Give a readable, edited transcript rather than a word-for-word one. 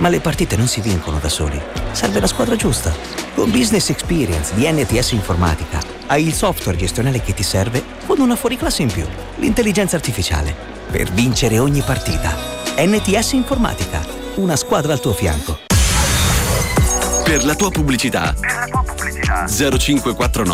Ma le partite non si vincono da soli. Serve la squadra giusta. Con Business Experience di NTS Informatica hai il software gestionale che ti serve con una fuoriclasse in più, l'intelligenza artificiale, per vincere ogni partita. NTS Informatica, una squadra al tuo fianco. Per la tua pubblicità 0549